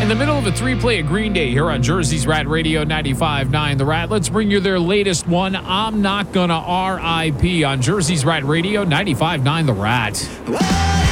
In the middle of a three-play of Green Day here on Jersey's Rat Radio 95.9 The Rat. Let's bring you their latest one, I'm Not Gonna R.I.P. on Jersey's Rat Radio 95.9 The Rat.